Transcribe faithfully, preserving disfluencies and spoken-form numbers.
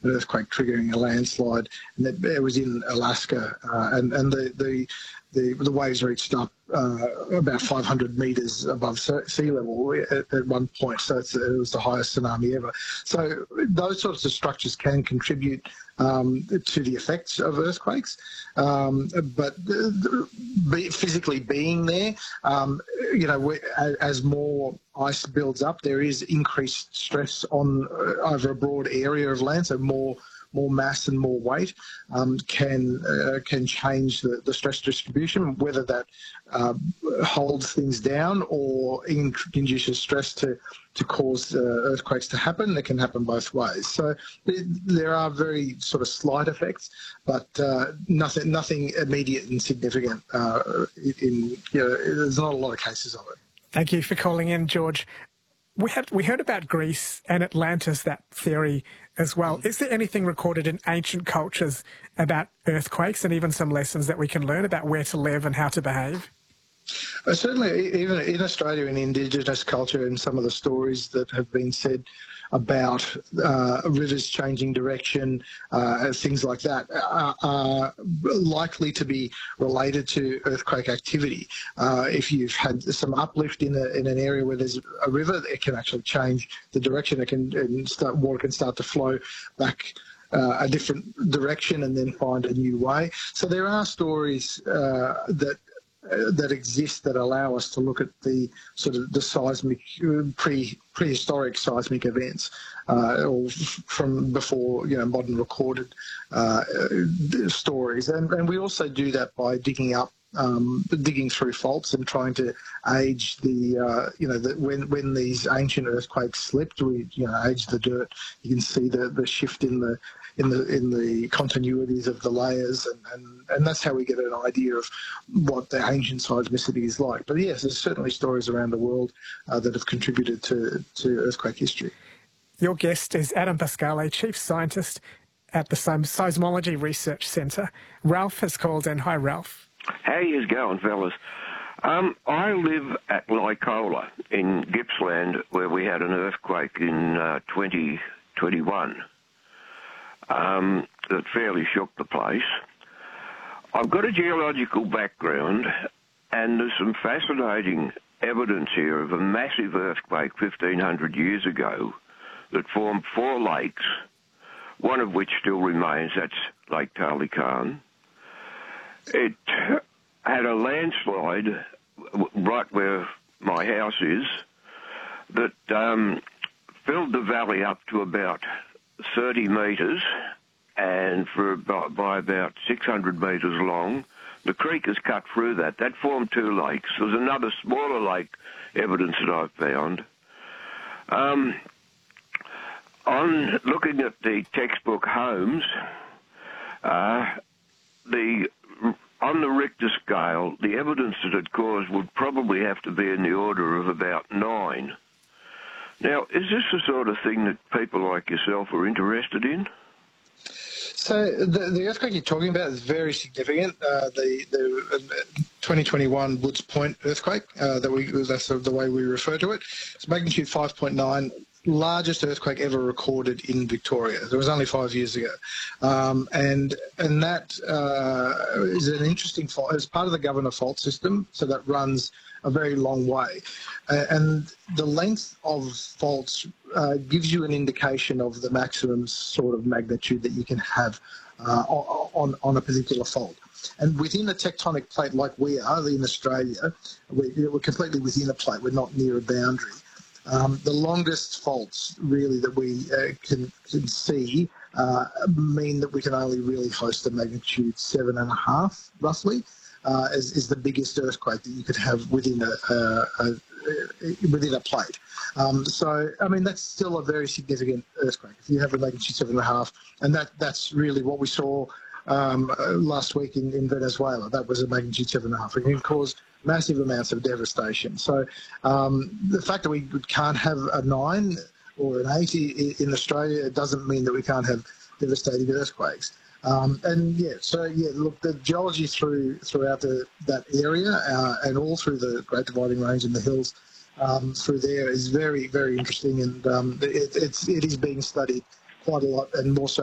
an earthquake triggering a landslide, and that it was in Alaska, uh, and and the the the, the waves reached up uh, about five hundred metres above sea level at, at one point, so it's, it was the highest tsunami ever. So those sorts of structures can contribute um, to the effects of earthquakes, um, but be, physically being there, um, you know, as more ice builds up, there is increased stress on uh, over a broad area of land, so more more mass and more weight um, can uh, can change the, the stress distribution, whether that uh, holds things down or in, induces stress to, to cause uh, earthquakes to happen. It can happen both ways. So it, there are very sort of slight effects, but uh, nothing nothing immediate and significant. Uh, in you know, there's not a lot of cases of it. Thank you for calling in, George. We had we heard about Greece and Atlantis, that theory as well. Is there anything recorded in ancient cultures about earthquakes and even some lessons that we can learn about where to live and how to behave? Uh, certainly, even in Australia, in Indigenous culture, and some of the stories that have been said about uh, rivers changing direction, uh, things like that, are, are likely to be related to earthquake activity. Uh, if you've had some uplift in, a, in an area where there's a river, it can actually change the direction. It can and start, water can start to flow back uh, a different direction and then find a new way. So there are stories uh, that that exist that allow us to look at the sort of the seismic, pre prehistoric seismic events, uh, or from before, you know, modern recorded uh, stories, and and we also do that by digging up. Um, digging through faults and trying to age the, uh, you know, the, when when these ancient earthquakes slipped, we, you know, age the dirt. You can see the, the shift in the in the in the continuities of the layers, and, and, and that's how we get an idea of what the ancient seismicity is like. But yes, there's certainly stories around the world uh, that have contributed to to earthquake history. Your guest is Adam Pascale, Chief Scientist at the Seismology Research Centre. Ralph has called in. Hi, Ralph. How yous going, fellas? Um, I live at Lycola in Gippsland, where we had an earthquake in uh, twenty twenty-one um, that fairly shook the place. I've got a geological background, and there's some fascinating evidence here of a massive earthquake fifteen hundred years ago that formed four lakes, one of which still remains. That's Lake Talikan. It had a landslide right where my house is that um, filled the valley up to about thirty metres and for about, by about six hundred metres long. The creek has cut through that. That formed two lakes. There's another smaller lake evidence that I've found. Um, on looking at the textbook Holmes, uh, the on the Richter scale, the evidence that it caused would probably have to be in the order of about nine. Now, is this the sort of thing that people like yourself are interested in? So the, the earthquake you're talking about is very significant. Uh, the the uh, twenty twenty-one Woods Point earthquake, uh, that we that's the way we refer to it. It's magnitude five point nine. Largest earthquake ever recorded in Victoria. It was only five years ago, um, and and that uh, is an interesting fault. It's part of the Governor fault system, so that runs a very long way, uh, and the length of faults uh, gives you an indication of the maximum sort of magnitude that you can have uh, on on a particular fault. And within a tectonic plate like we are in Australia, we, we're completely within a plate. We're not near a boundary. Um, the longest faults, really, that we uh, can, can see uh, mean that we can only really host a magnitude seven and a half, roughly, uh, is, is the biggest earthquake that you could have within a, a, a, a within a plate. Um, so, I mean, that's still a very significant earthquake. If you have a magnitude seven and a half, and that that's really what we saw um, last week in, in Venezuela. That was a magnitude seven and a half. It can cause massive amounts of devastation. So um, the fact that we can't have a nine or an eight in Australia, it doesn't mean that we can't have devastating earthquakes. Um, and yeah, so yeah, look, the geology through throughout the, that area uh, and all through the Great Dividing Range and the hills um, through there is very, very interesting, and um, it, it's it is being studied quite a lot, and more so